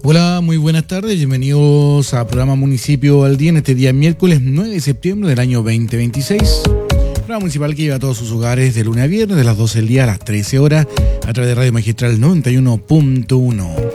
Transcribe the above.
Hola, muy buenas tardes, bienvenidos a programa Municipio al Día en este día miércoles 9 de septiembre del año 2026. Programa municipal que lleva a todos sus hogares de lunes a viernes de las 12 del día a las 13 horas a través de Radio Magistral 91.1.